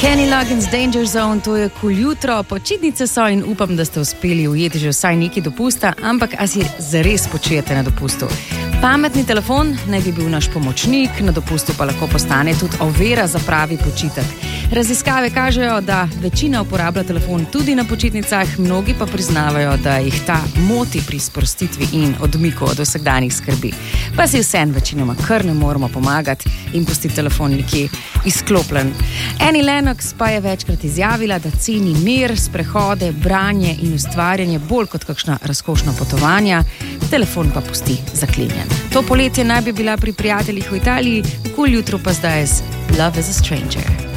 Kenny Loggins, Danger Zone, to je kul jutro, počitnice so in upam, da ste uspeli ujeti že vsaj nekaj dopusta, ampak a si zares počijete na dopustu? Pametni telefon naj bi bil naš pomočnik, na dopustu pa lahko postane tudi ovira za pravi počitek. Raziskave kažejo, da večina uporablja telefon tudi na počitnicah, mnogi pa priznavajo, da jih ta moti pri sprostitvi in odmiku od vsakdanjih skrbi. Pa si vsem večinoma kar ne moramo pomagati in pustiti telefon nekje izklopljen. Annie Lennox pa je večkrat izjavila, da ceni mir, sprehode, branje in ustvarjanje bolj kot kakšna razkošna potovanja, telefon pa pusti zaklenjen. To poletje naj bi bila pri prijateljih v Italiji, kul jutro pa zdaj z Love is a Stranger.